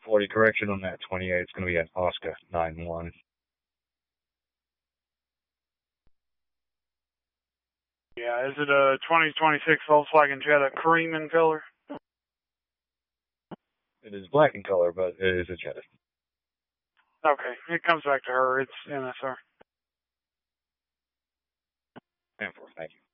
40 correction on that 28. It's going to be an Oscar 9-1. Yeah, is it a 2026 Volkswagen Jetta cream in color? It is black in color, but it is a Jetta. Okay, it comes back to her. It's NSR. And thank you.